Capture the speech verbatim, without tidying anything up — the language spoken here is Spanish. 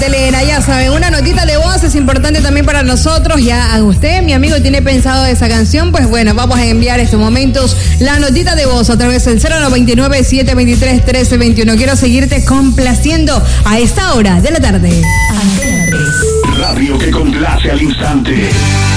Elena, ya saben, una notita de voz es importante también para nosotros. Ya usted, mi amigo, tiene pensado esa canción, pues bueno, vamos a enviar estos momentos la notita de voz a través del cero noventa y nueve, siete veintitrés, trece veintiuno. Quiero seguirte complaciendo a esta hora de la tarde. Radio que complace al instante.